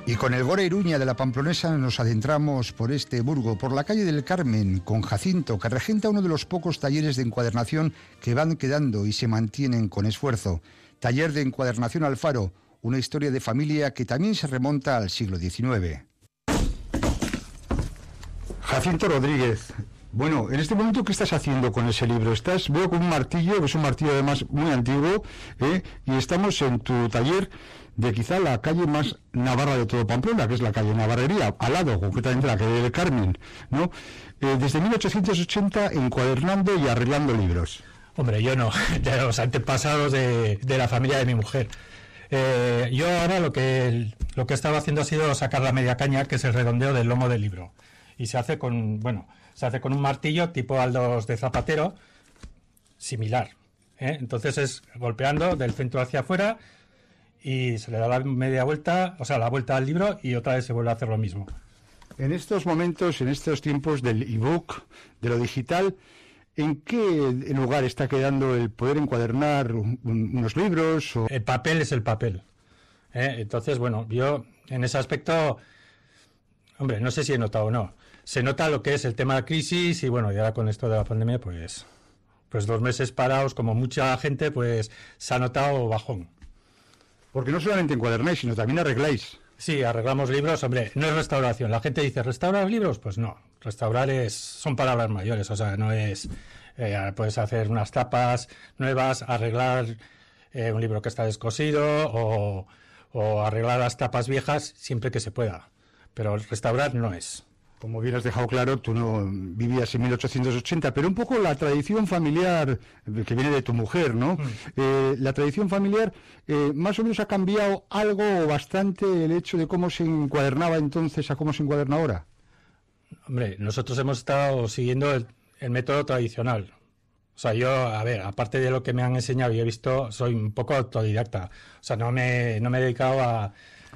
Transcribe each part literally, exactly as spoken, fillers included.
Y con el Gora Iruña de la Pamplonesa nos adentramos por este burgo, por la calle del Carmen, con Jacinto, que regenta uno de los pocos talleres de encuadernación que van quedando y se mantienen con esfuerzo. Taller de encuadernación Alfaro, una historia de familia que también se remonta al siglo diecinueve. Jacinto Rodríguez, bueno, en este momento, ¿qué estás haciendo con ese libro? Estás, veo con un martillo, que es un martillo además muy antiguo, ¿eh? Y estamos en tu taller de quizá la calle más navarra de todo Pamplona, que es la calle Navarrería, al lado, concretamente la calle del Carmen, ¿no? Eh, desde mil ochocientos ochenta encuadernando y arreglando libros. Hombre, yo no, de los antepasados de, de la familia de mi mujer. Eh, yo ahora lo que, lo que he estado haciendo ha sido sacar la media caña, que es el redondeo del lomo del libro. Y se hace con, bueno, se hace con un martillo tipo Aldos de zapatero, similar, ¿eh? Entonces es golpeando del centro hacia afuera y se le da la media vuelta, o sea, la vuelta al libro y otra vez se vuelve a hacer lo mismo. En estos momentos, en estos tiempos del ebook, de lo digital, ¿en qué lugar está quedando el poder encuadernar un, unos libros? O... El papel es el papel, ¿eh? Entonces, bueno, yo en ese aspecto, hombre, no sé si he notado o no. Se nota lo que es el tema de crisis y bueno, y ahora con esto de la pandemia, pues, pues dos meses parados, como mucha gente, pues se ha notado bajón. Porque no solamente encuadernáis, sino también arregláis. Sí, arreglamos libros, hombre, no es restauración. La gente dice, ¿restaurar libros? Pues no, restaurar es, son palabras mayores, o sea, no es, eh, puedes hacer unas tapas nuevas, arreglar eh, un libro que está descosido o, o arreglar las tapas viejas siempre que se pueda, pero restaurar no es. Como bien has dejado claro, tú no vivías en mil ochocientos ochenta, pero un poco la tradición familiar que viene de tu mujer, ¿no? Mm. Eh, la tradición familiar, eh, más o menos ha cambiado algo o bastante el hecho de cómo se encuadernaba entonces a cómo se encuaderna ahora. Hombre, nosotros hemos estado siguiendo el, el método tradicional. O sea, yo, a ver, aparte de lo que me han enseñado y he visto, soy un poco autodidacta. O sea, no me, no me he dedicado a...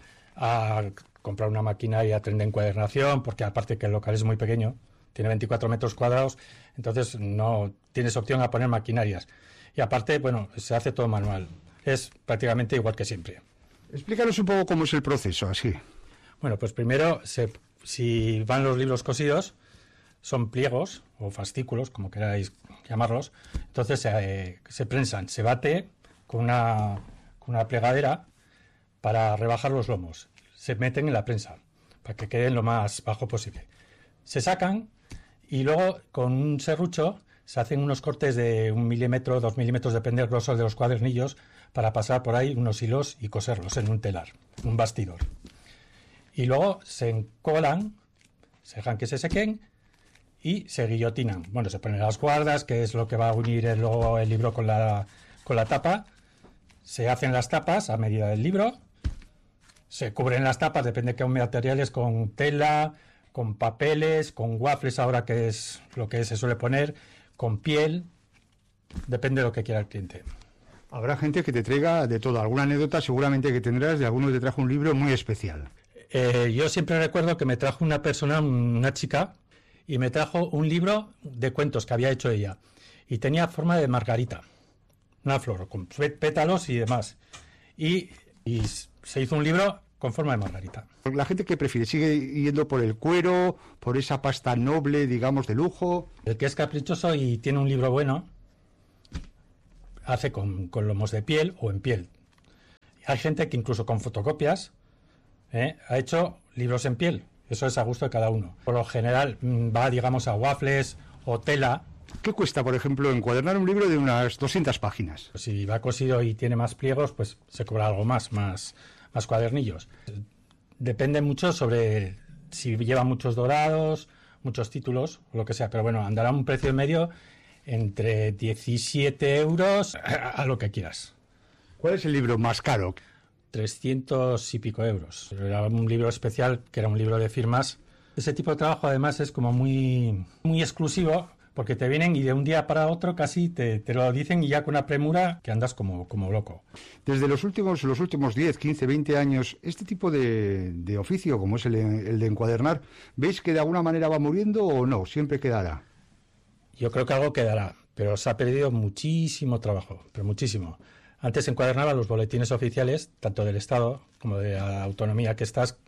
a comprar una máquina y a tren de encuadernación, porque aparte que el local es muy pequeño, tiene veinticuatro metros cuadrados, entonces no tienes opción a poner maquinarias. Y aparte, bueno, se hace todo manual. Es prácticamente igual que siempre. Explícanos un poco cómo es el proceso, así. Bueno, pues primero, se, si van los libros cosidos, son pliegos o fascículos, como queráis llamarlos, entonces se, eh, se prensan, se bate con una, con una plegadera para rebajar los lomos. Se meten en la prensa para que queden lo más bajo posible. Se sacan y luego con un serrucho se hacen unos cortes de un milímetro, dos milímetros, depende del grosor de los cuadernillos, para pasar por ahí unos hilos y coserlos en un telar, un bastidor. Y luego se encolan, se dejan que se sequen y se guillotinan. Bueno, se ponen las guardas, que es lo que va a unir el, luego el libro con la, con la tapa. Se hacen las tapas a medida del libro. Se cubren las tapas, depende de qué materiales, con tela, con papeles, con waffles ahora que es lo que se suele poner, con piel, depende de lo que quiera el cliente. Habrá gente que te traiga de todo, alguna anécdota seguramente que tendrás de alguno que te trajo un libro muy especial. Eh, yo siempre recuerdo que me trajo una persona, una chica, y me trajo un libro de cuentos que había hecho ella, y tenía forma de margarita, una flor, con pétalos y demás, y, y se hizo un libro con forma de margarita. La gente que prefiere, sigue yendo por el cuero, por esa pasta noble, digamos, de lujo. El que es caprichoso y tiene un libro bueno, hace con, con lomos de piel o en piel. Hay gente que incluso con fotocopias ¿eh? ha hecho libros en piel. Eso es a gusto de cada uno. Por lo general va, digamos, a waffles o tela. ¿Qué cuesta, por ejemplo, encuadernar un libro de unas doscientas páginas? Si va cosido y tiene más pliegos, pues se cobra algo más, más... más cuadernillos. Depende mucho sobre si lleva muchos dorados, muchos títulos, o lo que sea, pero bueno, andará un precio medio entre diecisiete euros a, a lo que quieras. ¿Cuál es el libro más caro? trescientos y pico euros. Era un libro especial, que era un libro de firmas. Ese tipo de trabajo además es como muy, muy exclusivo, porque te vienen y de un día para otro casi te, te lo dicen y ya con una premura que andas como, como loco. Desde los últimos los últimos diez, quince, veinte años, este tipo de, de oficio, como es el, el de encuadernar, ¿veis que de alguna manera va muriendo o no? ¿Siempre quedará? Yo creo que algo quedará, pero se ha perdido muchísimo trabajo, pero muchísimo. Antes encuadernaba los boletines oficiales, tanto del Estado como de la autonomía que estás,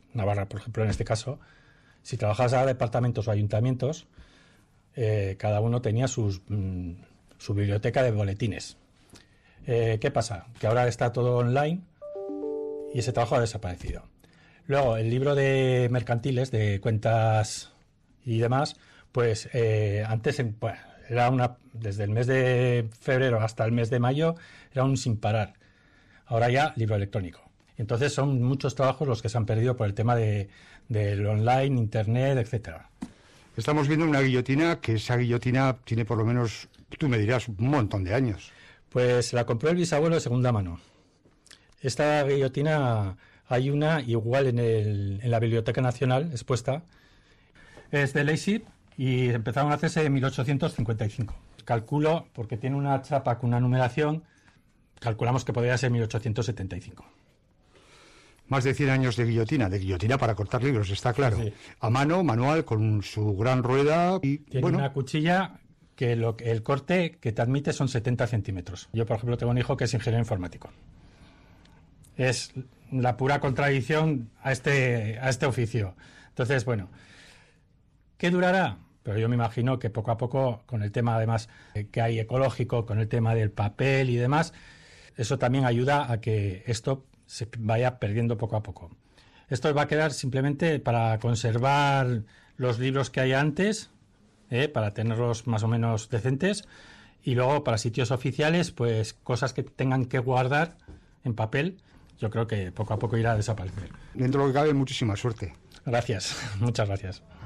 Navarra, por ejemplo, en este caso, si trabajabas a departamentos o ayuntamientos, eh, cada uno tenía sus, mm, su biblioteca de boletines. Eh, ¿Qué pasa? Que ahora está todo online y ese trabajo ha desaparecido. Luego, el libro de mercantiles, de cuentas y demás, pues eh, antes en, pues, era una, desde el mes de febrero hasta el mes de mayo, era un sin parar. Ahora ya libro electrónico. Entonces son muchos trabajos los que se han perdido por el tema de, del online, internet, etcétera. Estamos viendo una guillotina, que esa guillotina tiene por lo menos, tú me dirás, un montón de años. Pues la compró el bisabuelo de segunda mano. Esta guillotina hay una igual en, el, en la Biblioteca Nacional expuesta. Es de Leipzig y empezaron a hacerse en mil ochocientos cincuenta y cinco. Calculo, porque tiene una chapa con una numeración, calculamos que podría ser mil ochocientos setenta y cinco. Más de cien años de guillotina, de guillotina para cortar libros, está claro. Sí. A mano, manual, con su gran rueda. Y, tiene bueno, una cuchilla que lo, el corte que te admite son setenta centímetros. Yo, por ejemplo, tengo un hijo que es ingeniero informático. Es la pura contradicción a este, a este oficio. Entonces, bueno, ¿qué durará? Pero yo me imagino que poco a poco, con el tema además que hay ecológico, con el tema del papel y demás, eso también ayuda a que esto se vaya perdiendo poco a poco. Esto va a quedar simplemente para conservar los libros que hay antes, eh, para tenerlos más o menos decentes, y luego para sitios oficiales, pues cosas que tengan que guardar en papel, yo creo que poco a poco irá a desaparecer. Dentro de lo que cabe, muchísima suerte. Gracias, muchas gracias.